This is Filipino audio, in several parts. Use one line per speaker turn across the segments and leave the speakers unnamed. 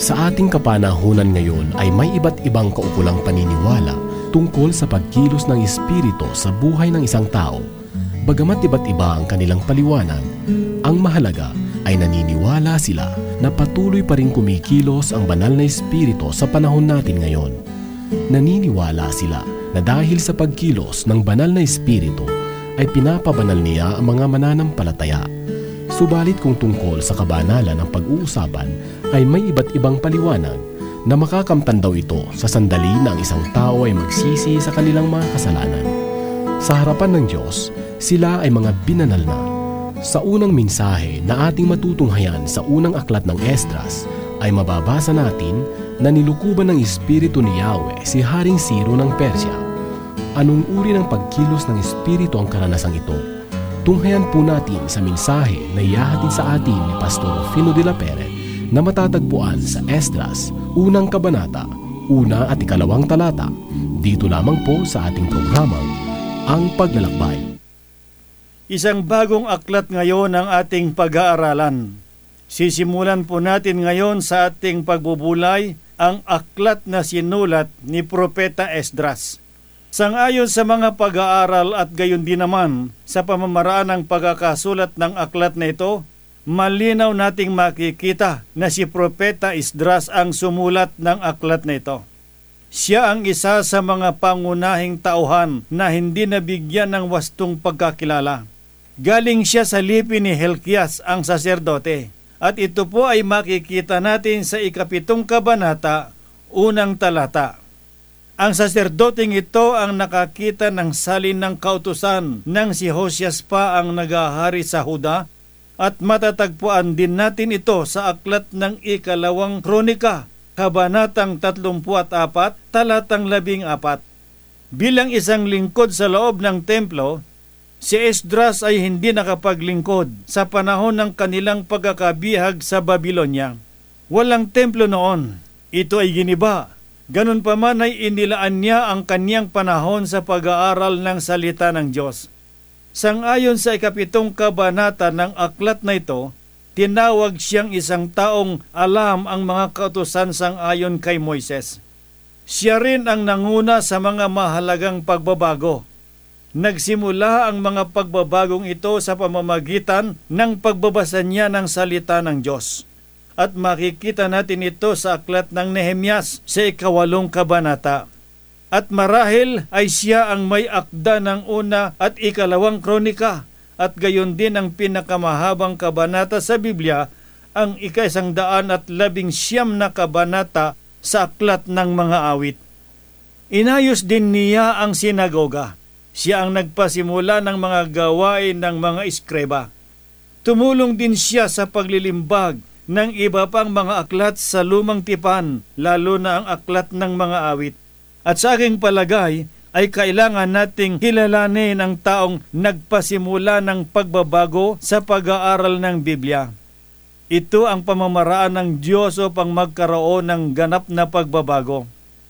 Sa ating kapanahunan ngayon ay may iba't ibang kaukulang paniniwala tungkol sa pagkilos ng Espiritu sa buhay ng isang tao. Bagamat iba't iba ang kanilang paliwanag, ang mahalaga ay naniniwala sila na patuloy pa rin kumikilos ang banal na Espiritu sa panahon natin ngayon. Naniniwala sila na dahil sa pagkilos ng banal na Espiritu ay pinapabanal niya ang mga mananampalataya. Subalit kung tungkol sa kabanalan ng pag-uusapan ay may iba't ibang paliwanag na makakamtan daw ito sa sandali na ang isang tao ay magsisi sa kanilang mga kasalanan. Sa harapan ng Diyos, sila ay mga binanal na. Sa unang mensahe na ating matutunghayan sa unang aklat ng Esdras ay mababasa natin na nilukuban ng Espiritu ni Yahweh si Haring Ciro ng Persya. Anong uri ng pagkilos ng Espiritu ang karanasang ito? Tunghayan po natin sa mensahe na ihahatid sa atin ni Pastor Rufino de la Pere na matatagpuan sa Esdras, unang kabanata, una at ikalawang talata. Dito lamang po sa ating programang Ang Paglalakbay.
Isang bagong aklat ngayon ang ating pag-aaralan. Sisimulan po natin ngayon sa ating pagbubulay ang aklat na sinulat ni Propeta Esdras. Sangayon sa mga pag-aaral at gayon din naman sa pamamaraan ng pagkakasulat ng aklat na ito, malinaw nating makikita na si Propeta Esdras ang sumulat ng aklat na ito. Siya ang isa sa mga pangunahing tauhan na hindi nabigyan ng wastong pagkakilala. Galing siya sa lipi ni Hilkias ang saserdote, at ito po ay makikita natin sa 7 kabanata, unang talata. Ang saserdoteng ito ang nakakita ng salin ng kautusan nang si Hosias pa ang nagahari sa Huda, at matatagpuan din natin ito sa aklat ng 2 Kronika, kabanatang 34, talatang 14. Bilang isang lingkod sa loob ng templo, si Esdras ay hindi nakapaglingkod sa panahon ng kanilang pagkakabihag sa Babylonia. Walang templo noon. Ito ay giniba. Ganun pa man ay inilaan niya ang kaniyang panahon sa pag-aaral ng salita ng Diyos. Sangayon sa 7 kabanata ng aklat na ito, tinawag siyang isang taong alam ang mga kautusan sangayon kay Moises. Siya rin ang nanguna sa mga mahalagang pagbabago. Nagsimula ang mga pagbabagong ito sa pamamagitan ng pagbabasa niya ng salita ng Diyos. At makikita natin ito sa aklat ng Nehemias sa 8 kabanata. At marahil ay siya ang may akda ng una at 2 Kronika, at gayon din ang pinakamahabang kabanata sa Biblia, ang 119 na kabanata sa aklat ng mga awit. Inayos din niya ang sinagoga. Siya ang nagpasimula ng mga gawain ng mga eskreba. Tumulong din siya sa paglilimbag ng iba pang mga aklat sa lumang tipan, lalo na ang aklat ng mga awit. At sa aking palagay, ay kailangan nating kilalanin ang taong nagpasimula ng pagbabago sa pag-aaral ng Biblia. Ito ang pamamaraan ng Diyos upang magkaroon ng ganap na pagbabago.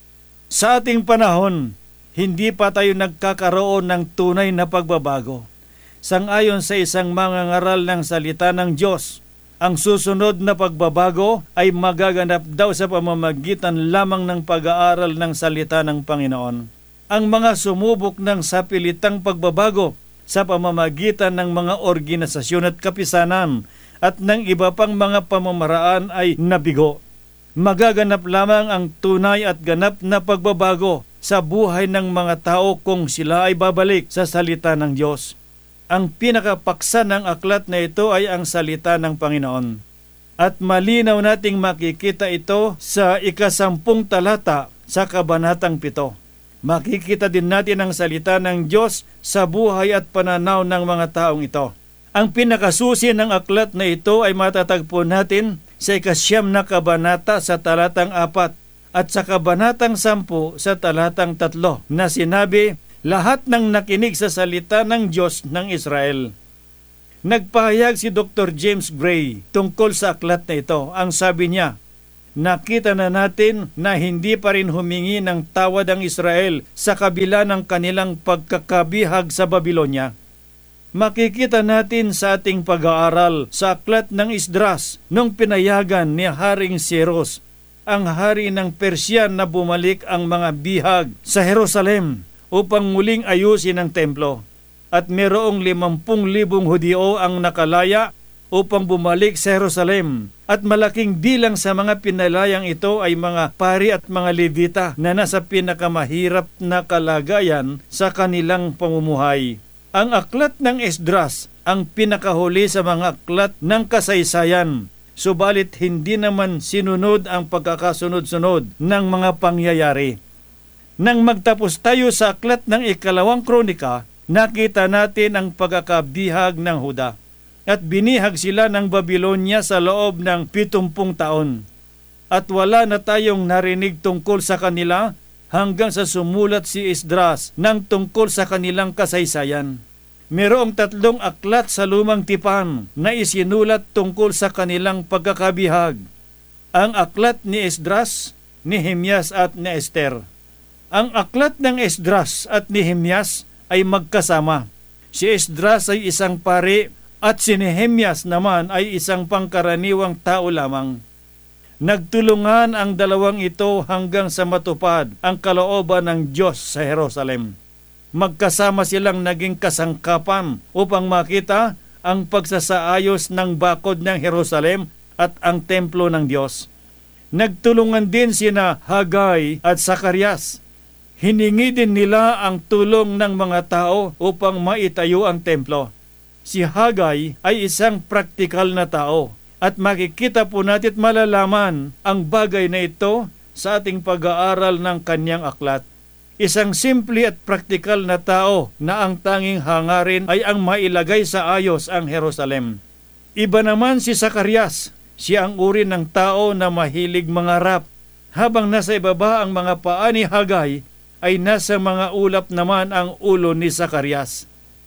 Sa ating panahon, hindi pa tayo nagkakaroon ng tunay na pagbabago. Sangayon sa isang mangangaral ng salita ng Diyos, ang susunod na pagbabago ay magaganap daw sa pamamagitan lamang ng pag-aaral ng salita ng Panginoon. Ang mga sumubok ng sapilitang pagbabago sa pamamagitan ng mga organisasyon at kapisanan at ng iba pang mga pamamaraan ay nabigo. Magaganap lamang ang tunay at ganap na pagbabago sa buhay ng mga tao kung sila ay babalik sa salita ng Diyos. Ang pinakapaksa ng aklat na ito ay ang salita ng Panginoon. At malinaw nating makikita ito sa 10 talata sa kabanatang 7. Makikita din natin ang salita ng Diyos sa buhay at pananaw ng mga taong ito. Ang pinakasusi ng aklat na ito ay matatagpo natin sa 9 kabanata sa talatang 4 at sa kabanatang 10 sa talatang 3 na sinabi, lahat ng nakinig sa salita ng Diyos ng Israel. Nagpahayag si Dr. James Gray tungkol sa aklat na ito. Ang sabi niya, nakita na natin na hindi pa rin humingi ng tawad ang Israel sa kabila ng kanilang pagkakabihag sa Babylonia. Makikita natin sa ating pag-aaral sa aklat ng Esdras nung pinayagan ni Haring Cyrus ang hari ng Persya na bumalik ang mga bihag sa Jerusalem upang muling ayusin ang templo. At merong 50,000 Hudyo ang nakalaya upang bumalik sa Jerusalem. At malaking bilang sa mga pinalayang ito ay mga pari at mga Levita na nasa pinakamahirap na kalagayan sa kanilang pamumuhay. Ang aklat ng Esdras ang pinakahuli sa mga aklat ng kasaysayan, subalit hindi naman sinunod ang pagkakasunod-sunod ng mga pangyayari. Nang magtapos tayo sa aklat ng 2 Kronika, nakita natin ang pagkakabihag ng Huda. At binihag sila ng Babylonia sa loob ng 70 taon. At wala na tayong narinig tungkol sa kanila hanggang sa sumulat si Esdras ng tungkol sa kanilang kasaysayan. Merong 3 aklat sa Lumang Tipan na isinulat tungkol sa kanilang pagkakabihag. Ang aklat ni Esdras, Nehemias at ni Esther. Ang aklat ng Esdras at Nehemias ay magkasama. Si Esdras ay isang pari at si Nehemias naman ay isang pangkaraniwang tao lamang. Nagtulungan ang dalawang ito hanggang sa matupad ang kalooban ng Diyos sa Jerusalem. Magkasama silang naging kasangkapan upang makita ang pagsasaayos ng bakod ng Jerusalem at ang templo ng Diyos. Nagtulungan din sina Hagay at Sakarias. Hiningi din nila ang tulong ng mga tao upang maitayo ang templo. Si Hagay ay isang praktikal na tao at makikita po natin at malalaman ang bagay na ito sa ating pag-aaral ng kanyang aklat. Isang simple at praktikal na tao na ang tanging hangarin ay ang mailagay sa ayos ang Jerusalem. Iba naman si Sakarias, siya ang uri ng tao na mahilig mangarap. Habang nasa ibaba ang mga paa ni Hagay, ay nasa mga ulap naman ang ulo ni Sakarias.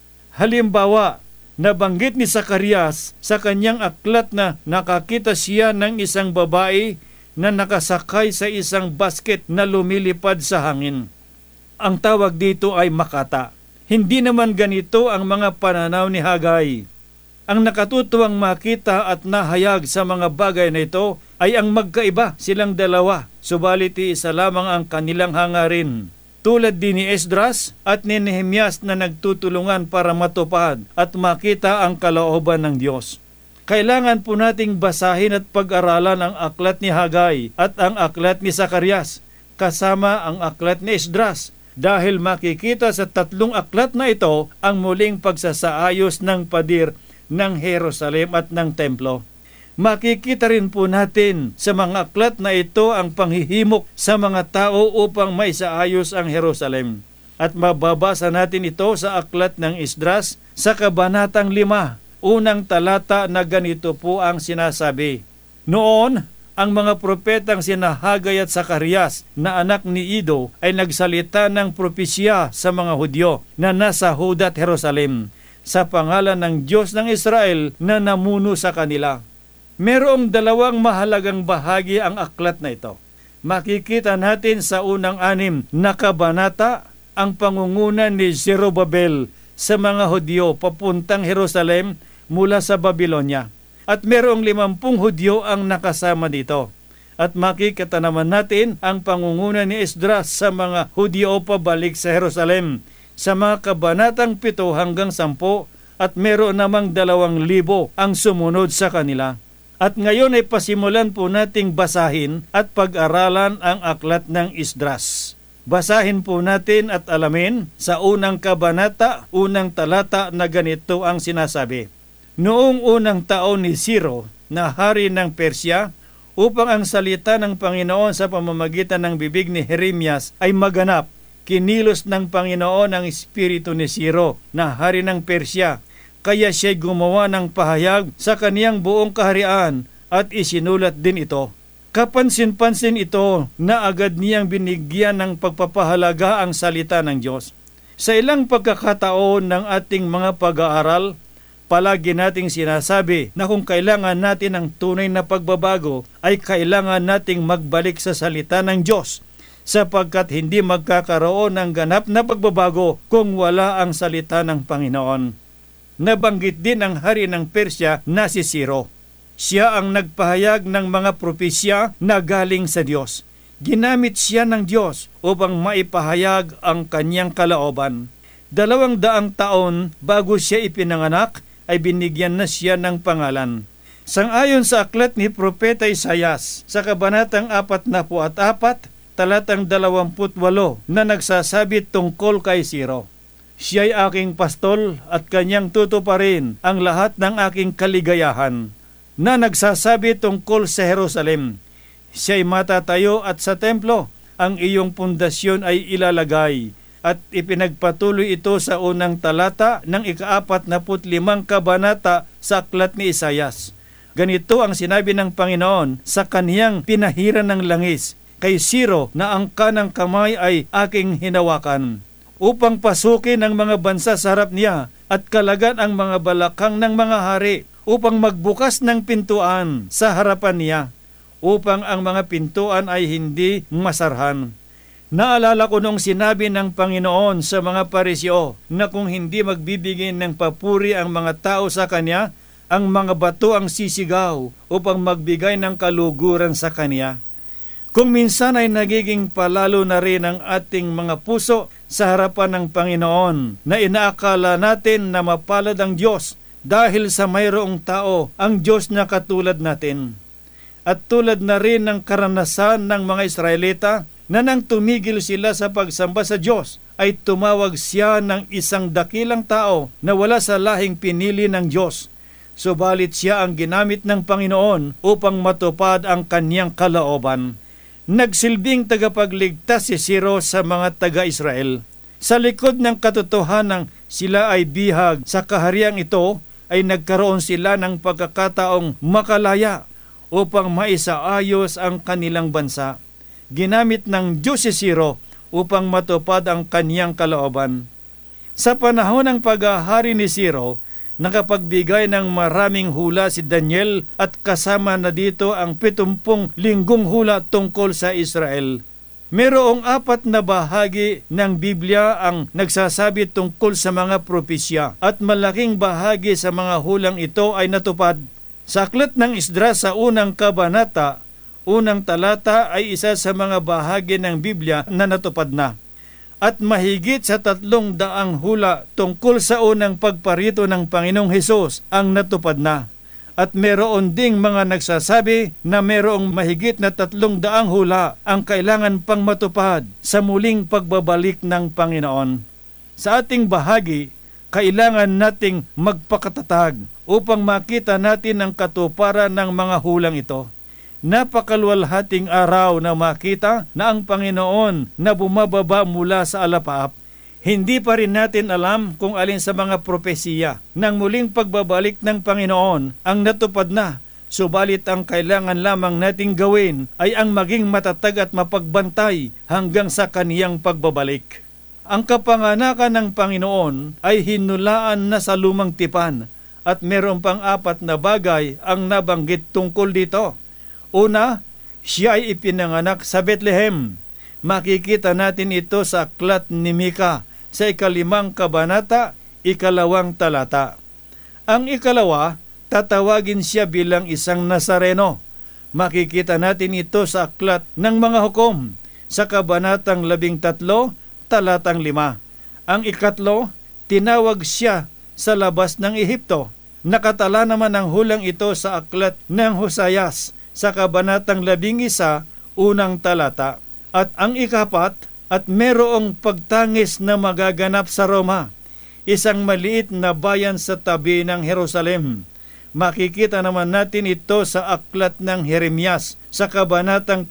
Halimbawa, nabanggit ni Sakarias sa kanyang aklat na nakakita siya ng isang babae na nakasakay sa isang basket na lumilipad sa hangin. Ang tawag dito ay makata. Hindi naman ganito ang mga pananaw ni Hagay. Ang nakatutuwang makita at nahayag sa mga bagay na ito ay ang magkaiba silang dalawa, subalit isa lamang ang kanilang hangarin. Tulad din ni Esdras at ni Nehemias na nagtutulungan para matupad at makita ang kalooban ng Diyos. Kailangan po nating basahin at pag-aralan ang aklat ni Hagay at ang aklat ni Sakarias, kasama ang aklat ni Esdras, dahil makikita sa 3 aklat na ito ang muling pagsasaayos ng pader ng Jerusalem at ng templo. Makikita rin po natin sa mga aklat na ito ang panghihimok sa mga tao upang maisaayos ang Jerusalem. At mababasa natin ito sa aklat ng Esdras sa Kabanatang 5, unang talata na ganito po ang sinasabi. Noon, ang mga propetang sina Hagay at Sakarias na anak ni Ido ay nagsalita ng propesya sa mga Hudyo na nasa Huda at Jerusalem sa pangalan ng Diyos ng Israel na namuno sa kanila. Merong 2 mahalagang bahagi ang aklat na ito. Makikita natin sa unang 6 na kabanata ang pangunguna ni Zerubabel sa mga Hudyo papuntang Jerusalem mula sa Babylonia. At merong 50 Hudyo ang nakasama dito. At makikita naman natin ang pangunguna ni Esdras sa mga Hudyo pabalik sa Jerusalem sa mga kabanatang 7 hanggang 10 at meron namang 2,000 ang sumunod sa kanila. At ngayon ay pasimulan po nating basahin at pag-aralan ang aklat ng Esdras. Basahin po natin at alamin sa unang kabanata, unang talata na ganito ang sinasabi. Noong unang taon ni Ciro na hari ng Persya, upang ang salita ng Panginoon sa pamamagitan ng bibig ni Jeremias ay maganap, kinilos ng Panginoon ang espiritu ni Ciro na hari ng Persya. Kaya siya'y gumawa ng pahayag sa kaniyang buong kaharian at isinulat din ito. Kapansin-pansin ito na agad niyang binigyan ng pagpapahalaga ang salita ng Diyos. Sa ilang pagkakataon ng ating mga pag-aaral, palagi nating sinasabi na kung kailangan natin ng tunay na pagbabago, ay kailangan nating magbalik sa salita ng Diyos, sapagkat hindi magkakaroon ng ganap na pagbabago kung wala ang salita ng Panginoon. Nabanggit din ang hari ng Persya na si Ciro. Siya ang nagpahayag ng mga propesya na galing sa Diyos. Ginamit siya ng Diyos upang maipahayag ang kanyang kalooban. 200 taon bago siya ipinanganak ay binigyan na siya ng pangalan. Sangayon sa aklat ni Propeta Isaias sa kabanatang 44, talatang 28 na nagsasabi tungkol kay Siro. Siya'y aking pastol at kanyang tutuparin ang lahat ng aking kaligayahan. Na nagsasabi tungkol sa Jerusalem, siya'y matatayo at sa templo ang iyong pundasyon ay ilalagay, at ipinagpatuloy ito sa unang talata ng 45 kabanata sa aklat ni Isaias. Ganito ang sinabi ng Panginoon sa kaniyang pinahiran ng langis, kay Siro na ang kanang kamay ay aking hinawakan, upang pasukin ang mga bansa sa harap niya at kalagan ang mga balakang ng mga hari, upang magbukas ng pintuan sa harapan niya, upang ang mga pintuan ay hindi masarhan. Naalala ko nung sinabi ng Panginoon sa mga Pariseo na kung hindi magbibigay ng papuri ang mga tao sa Kanya, ang mga bato ang sisigaw upang magbigay ng kaluguran sa Kanya. Kung minsan ay nagiging palalo na rin ang ating mga puso sa harapan ng Panginoon na inaakala natin na mapalad ang Diyos dahil sa mayroong tao ang Diyos na katulad natin. At tulad na rin ng karanasan ng mga Israelita na nang tumigil sila sa pagsamba sa Diyos ay tumawag siya ng isang dakilang tao na wala sa lahing pinili ng Diyos. Subalit siya ang ginamit ng Panginoon upang matupad ang kanyang kalooban. Nagsilbing tagapagligtas si Siro sa mga taga-Israel. Sa likod ng katotohanang sila ay bihag sa kahariang ito, ay nagkaroon sila ng pagkakataong makalaya upang maisaayos ang kanilang bansa. Ginamit ng Diyos si Siro upang matupad ang kaniyang kalooban. Sa panahon ng paghahari ni Siro, nakapagbigay ng maraming hula si Daniel at kasama na dito ang 70 linggong hula tungkol sa Israel. Merong 4 na bahagi ng Biblia ang nagsasabi tungkol sa mga propesya at malaking bahagi sa mga hulang ito ay natupad. Sa aklat ng Esdras sa unang kabanata, unang talata ay isa sa mga bahagi ng Biblia na natupad na. At mahigit sa 300 hula tungkol sa unang pagparito ng Panginoong Hesus ang natupad na. At meron ding mga nagsasabi na merong mahigit na 300 hula ang kailangan pang matupad sa muling pagbabalik ng Panginoon. Sa ating bahagi, kailangan nating magpakatatag upang makita natin ang katuparan ng mga hulang ito. Napakaluwalhating araw na makita na ang Panginoon na bumababa mula sa alapaap. Hindi pa rin natin alam kung alin sa mga propesiya ng muling pagbabalik ng Panginoon ang natupad na. Subalit ang kailangan lamang nating gawin ay ang maging matatag at mapagbantay hanggang sa kaniyang pagbabalik. Ang kapanganakan ng Panginoon ay hinulaan na sa lumang tipan at meron pang 4 na bagay ang nabanggit tungkol dito. Una, siya ay ipinanganak sa Bethlehem. Makikita natin ito sa aklat ni Mika sa 5 kabanata, 2 talata. Ang 2, tatawagin siya bilang isang Nazareno. Makikita natin ito sa aklat ng mga hukom sa kabanatang 13, talatang 5. Ang 3, tinawag siya sa labas ng Ehipto. Nakatala naman ang hulang ito sa aklat ng Hosayas sa kabanatang 11, unang talata. At ang 4, at merong pagtangis na magaganap sa Roma, isang maliit na bayan sa tabi ng Jerusalem. Makikita naman natin ito sa aklat ng Jeremias sa kabanatang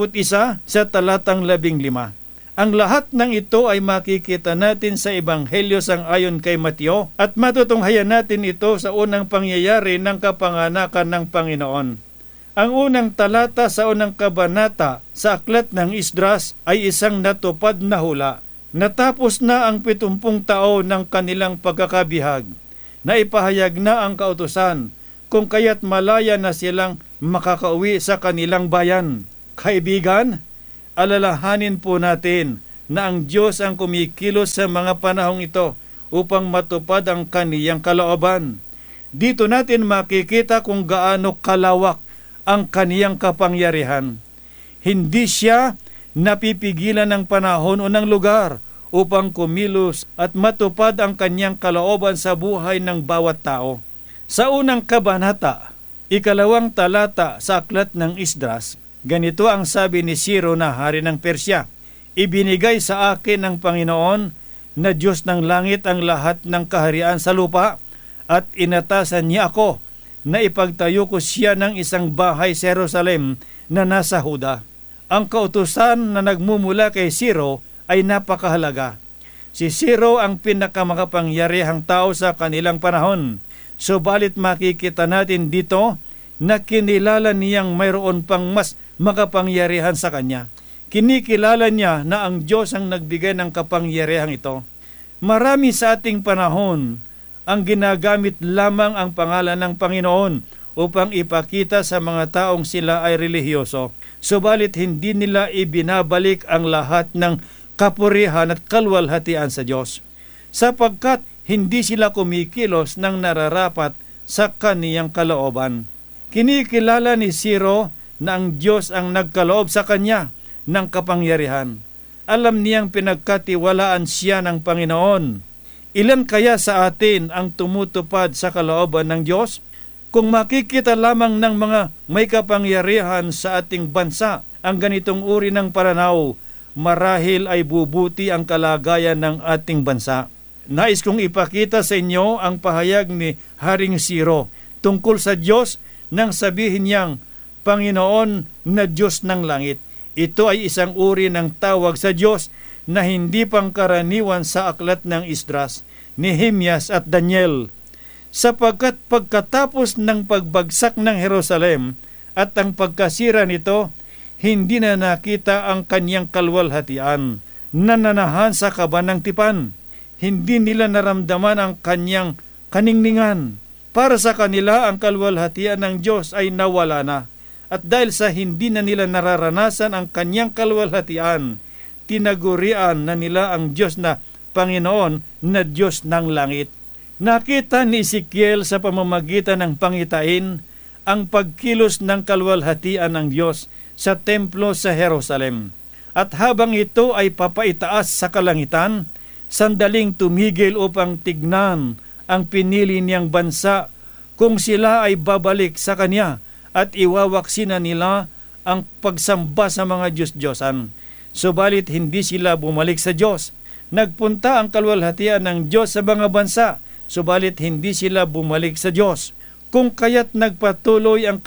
31 sa talatang 15. Ang lahat ng ito ay makikita natin sa Ebanghelyo sang-ayon kay Mateo at matutunghayan natin ito sa unang pangyayari ng kapanganakan ng Panginoon. Ang unang talata sa unang kabanata sa aklat ng Esdras ay isang natupad na hula. Natapos na ang 70 taon ng kanilang pagkakabihag. Naipahayag na ang kautusan, kung kaya't malaya na silang makakauwi sa kanilang bayan. Kaibigan, alalahanin po natin na ang Diyos ang kumikilos sa mga panahong ito upang matupad ang kaniyang kalooban. Dito natin makikita kung gaano kalawak ang kaniyang kapangyarihan. Hindi siya napipigilan ng panahon o ng lugar upang kumilos at matupad ang kanyang kalooban sa buhay ng bawat tao. Sa unang kabanata, 2 talata sa aklat ng Esdras, ganito ang sabi ni Ciro na hari ng Persya, "Ibinigay sa akin ng Panginoon na Diyos ng langit ang lahat ng kaharian sa lupa at inatasan niya ako na ipagtayo ko siya ng isang bahay sa Jerusalem na nasa Huda." Ang kautusan na nagmumula kay Ciro ay napakahalaga. Si Ciro ang pinakamakapangyarihang tao sa kanilang panahon. Subalit makikita natin dito na kinilala niyang mayroon pang mas makapangyarihan sa kanya. Kinikilala niya na ang Diyos ang nagbigay ng kapangyarihang ito. Marami sa ating panahon ang ginagamit lamang ang pangalan ng Panginoon upang ipakita sa mga taong sila ay relihiyoso. Subalit hindi nila ibinabalik ang lahat ng kapurihan at kalwalhatian sa Diyos, sapagkat hindi sila kumikilos ng nararapat sa kaniyang kalooban. Kinikilala ni Ciro na ang Diyos ang nagkaloob sa kanya ng kapangyarihan. Alam niyang pinagkatiwalaan siya ng Panginoon. Ilan kaya sa atin ang tumutupad sa kalooban ng Diyos? Kung makikita lamang ng mga may kapangyarihan sa ating bansa ang ganitong uri ng pananaw, marahil ay bubuti ang kalagayan ng ating bansa. Nais kong ipakita sa inyo ang pahayag ni Haring Ciro tungkol sa Diyos nang sabihin niyang Panginoon na Diyos ng langit. Ito ay isang uri ng tawag sa Diyos na hindi pangkaraniwan sa aklat ng Esdras, Nehemias at Daniel. Sapagkat pagkatapos ng pagbagsak ng Jerusalem at ang pagkasira nito, hindi na nakita ang kanyang kalwalhatian. Nananahan sa kaba ng tipan. Hindi nila naramdaman ang kanyang kaningningan. Para sa kanila, ang kalwalhatian ng Diyos ay nawala na. At dahil sa hindi na nila nararanasan ang kanyang kalwalhatian, tinagurian na nila ang Diyos na Panginoon na Diyos ng langit. Nakita ni Ezekiel sa pamamagitan ng pangitain ang pagkilos ng kalwalhatian ng Diyos sa templo sa Jerusalem. At habang ito ay papaitaas sa kalangitan, sandaling tumigil upang tignan ang pinili niyang bansa kung sila ay babalik sa kanya at iwawaksina nila ang pagsamba sa mga Diyos-Diyosan. Subalit hindi sila bumalik sa Diyos. Nagpunta ang kalwalhatian ng Diyos sa mga bansa, subalit hindi sila bumalik sa Diyos. Kung kaya't nagpatuloy ang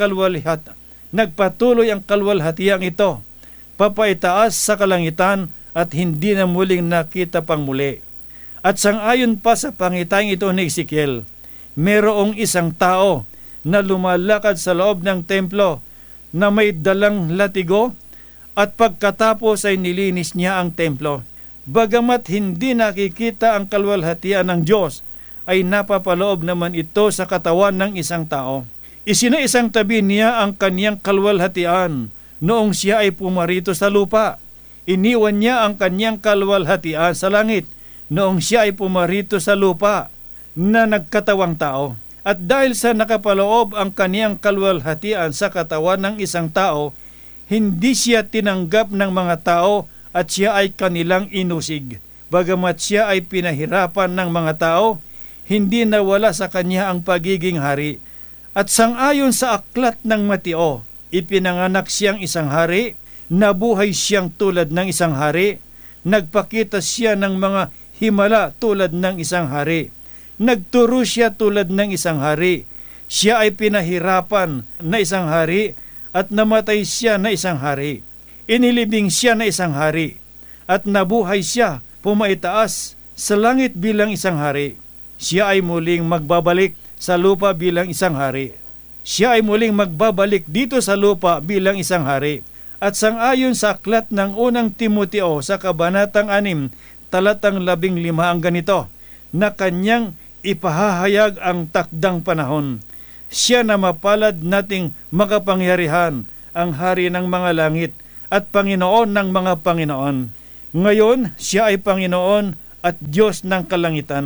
kalwalhatiang ito, papaitaas sa kalangitan at hindi na muling nakita pang muli. At sangayon pa sa pangitang ito ni Ezekiel, mayroong isang tao na lumalakad sa loob ng templo na may dalang latigo at pagkatapos ay nilinis niya ang templo. Bagamat hindi nakikita ang kalwalhatian ng Diyos, ay napapaloob naman ito sa katawan ng isang tao. Isinaisang tabi niya ang kaniyang kalwalhatian noong siya ay pumarito sa lupa. Iniwan niya ang kaniyang kalwalhatian sa langit noong siya ay pumarito sa lupa na nagkatawang tao. At dahil sa nakapaloob ang kaniyang kalwalhatian sa katawan ng isang tao, hindi siya tinanggap ng mga tao at siya ay kanilang inusig. Bagamat siya ay pinahirapan ng mga tao, hindi nawala sa kanya ang pagiging hari. At sangayon sa aklat ng Mateo, ipinanganak siyang isang hari, nabuhay siyang tulad ng isang hari, nagpakita siya ng mga himala tulad ng isang hari, nagturo siya tulad ng isang hari, siya ay pinahirapan na isang hari at namatay siya na isang hari. Inilibing siya na isang hari at nabuhay siya, pumaitaas sa langit bilang isang hari. Siya ay muling magbabalik sa lupa bilang isang hari. Siya ay muling magbabalik dito sa lupa bilang isang hari. At sangayon sa aklat ng unang Timoteo sa kabanatang 6, talatang 15 ang ganito, na kanyang ipahahayag ang takdang panahon. Siya na mapalad nating makapangyarihan, ang hari ng mga langit at Panginoon ng mga Panginoon. Ngayon, siya ay Panginoon at Diyos ng kalangitan.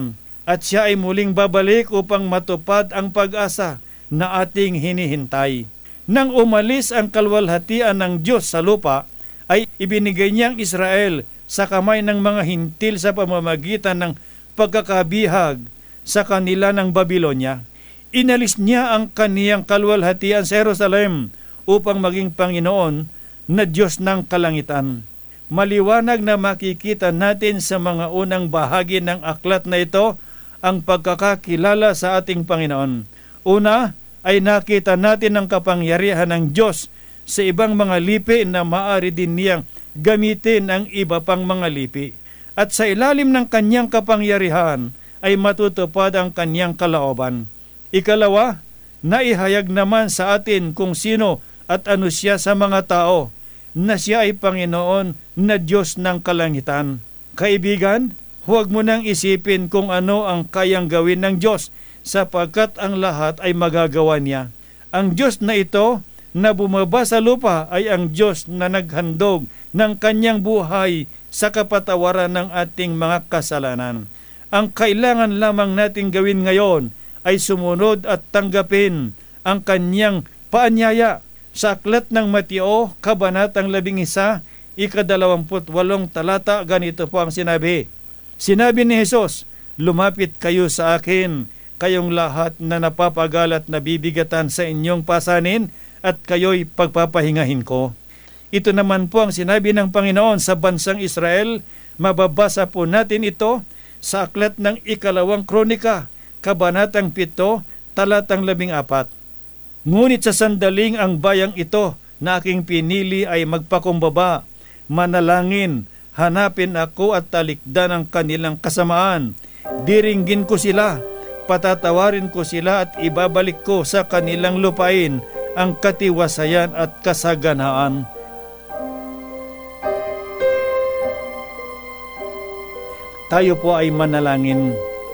at siya ay muling babalik upang matupad ang pag-asa na ating hinihintay. Nang umalis ang kalwalhatian ng Diyos sa lupa, ay ibinigay niyang Israel sa kamay ng mga hintil sa pamamagitan ng pagkakabihag sa kanila ng Babylonia. Inalis niya ang kaniyang kalwalhatian sa Jerusalem upang maging Panginoon na Diyos ng kalangitan. Maliwanag na makikita natin sa mga unang bahagi ng aklat na ito ang pagkakakilala sa ating Panginoon. Una ay nakita natin ang kapangyarihan ng Diyos sa ibang mga lipi na maaari din niyang gamitin ang iba pang mga lipi. At sa ilalim ng kanyang kapangyarihan ay matutupad ang kanyang kalooban. Ikalawa, naihayag naman sa atin kung sino at ano siya sa mga tao, na siya ay Panginoon na Diyos ng kalangitan. Kaibigan, huwag mo nang isipin kung ano ang kayang gawin ng Diyos, sapagkat ang lahat ay magagawa niya. Ang Diyos na ito na bumaba sa lupa ay ang Diyos na naghandog ng kanyang buhay sa kapatawaran ng ating mga kasalanan. Ang kailangan lamang nating gawin ngayon ay sumunod at tanggapin ang kanyang paanyaya. Sa aklat ng Mateo, Kabanatang 11, ika-28 talata, ganito po ang sinabi. Sinabi ni Jesus, "Lumapit kayo sa akin, kayong lahat na napapagalat na bibigatan sa inyong pasanin, at kayo'y pagpapahingahin ko." Ito naman po ang sinabi ng Panginoon sa bansang Israel. Mababasa po natin ito sa aklat ng Ikalawang Kronika, Kabanatang 7, talatang 14. Ngunit sa sandaling ang bayang ito na aking pinili ay magpakumbaba, manalangin, hanapin ako at talikdan ang kanilang kasamaan. Diringgin ko sila, patatawarin ko sila at ibabalik ko sa kanilang lupain ang katiwasayan at kasaganaan. Tayo po ay manalangin.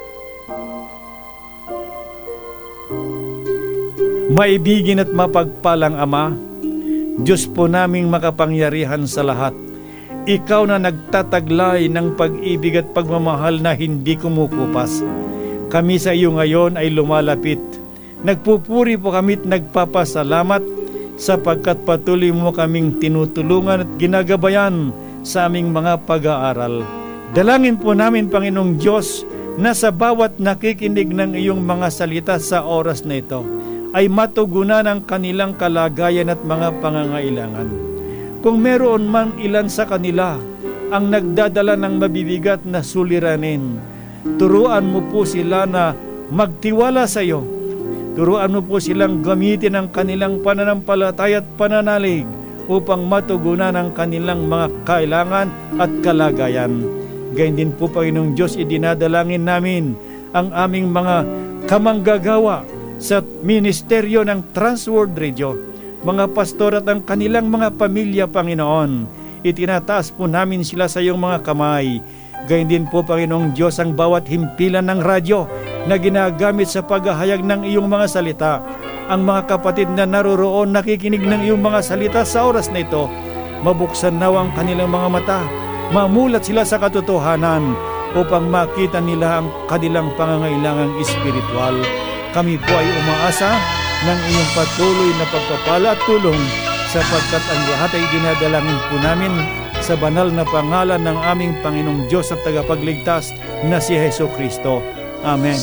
Maibigin at mapagpalang Ama, Diyos po naming makapangyarihan sa lahat. Ikaw na nagtataglay ng pag-ibig at pagmamahal na hindi kumukupas. Kami sa iyo ngayon ay lumalapit. Nagpupuri po kami at nagpapasalamat sapagkat patuloy mo kaming tinutulungan at ginagabayan sa aming mga pag-aaral. Dalangin po namin, Panginoong Diyos, na sa bawat nakikinig ng iyong mga salita sa oras na ito, ay matugunan ang kanilang kalagayan at mga pangangailangan. Kung meron man ilan sa kanila ang nagdadala ng mabibigat na suliranin, turuan mo po sila na magtiwala sa iyo. Turuan mo po silang gamitin ang kanilang pananampalataya at pananalig upang matugunan ang kanilang mga kailangan at kalagayan. Gayon din po, Panginoong Diyos, idinadalangin namin ang aming mga kamanggagawa sa ministeryo ng Transworld Radio, mga pastor at ang kanilang mga pamilya, Panginoon. Itinataas po namin sila sa iyong mga kamay. Gayon din po, Panginoong Diyos, ang bawat himpilan ng radyo na ginagamit sa paghahayag ng iyong mga salita. Ang mga kapatid na naroroon nakikinig ng iyong mga salita sa oras na ito, mabuksan nawa ang kanilang mga mata, mamulat sila sa katotohanan upang makita nila ang kanilang pangangailangang espiritual. Kami po ay umaasa ng iyong patuloy na pagpapala at tulong sapagkat ang lahat ay dinadalangin po namin sa banal na pangalan ng aming Panginoong Diyos at tagapagligtas na si Jesucristo. Amen.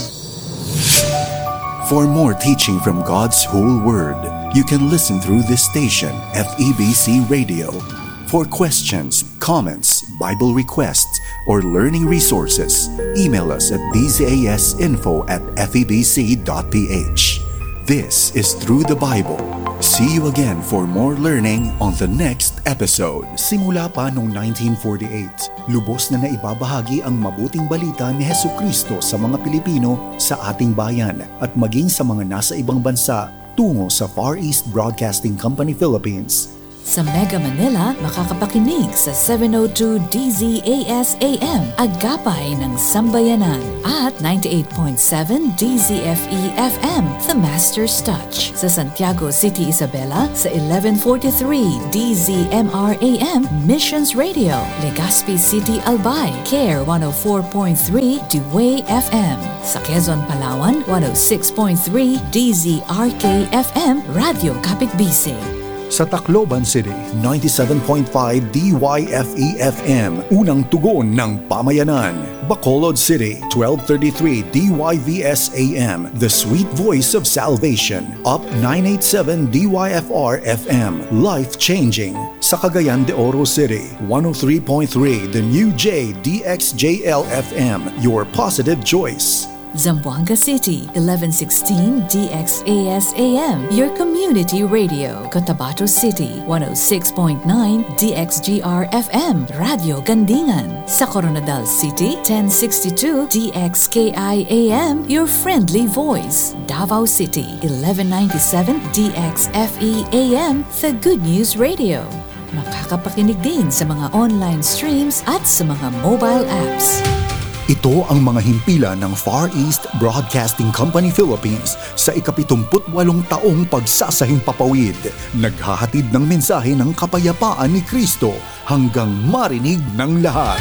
For more teaching from God's whole Word, you can listen through this station, FEBC Radio. For questions, comments, Bible requests, or learning resources, email us at bzasinfo@febc.ph. This is Through the Bible. See you again for more learning on the next episode. Simula pa noong 1948, lubos na naibabahagi ang mabuting balita ni Jesucristo sa mga Pilipino sa ating bayan at maging sa mga nasa ibang bansa tungo sa Far East Broadcasting Company Philippines.
Sa Mega Manila, makakapakinig sa 702 DZAS AM, Agapay ng Sambayanan, at 98.7 DZFE FM, The Master's Touch. Sa Santiago City, Isabela, sa 1143 DZMR AM, Missions Radio. Legazpi City, Albay, CARE 104.3 Dewey FM. Sa Quezon, Palawan, 106.3 DZRK FM, Radio Kapitbisig.
Sa Tacloban City, 97.5 DYFE-FM, unang tugon ng pamayanan. Bacolod City, 1233 DYVS-AM, the sweet voice of salvation. Up 987 DYFR-FM, life-changing. Sa Cagayan de Oro City, 103.3 the new JDXJL-FM, your positive choice.
Zamboanga City, 1116 DXAS-AM, your community radio. Cotabato City, 106.9 DXGR-FM, Radio Gandingan. Sa Coronadal City, 1062 DXKI-AM, your friendly voice. Davao City, 1197 DXFE-AM, the Good News Radio. Makakapakinig din sa mga online streams at sa mga mobile apps.
Ito ang mga himpilan ng Far East Broadcasting Company Philippines sa ika-78 taong pagsasahimpapawid. Naghahatid ng mensahe ng kapayapaan ni Kristo hanggang marinig ng lahat.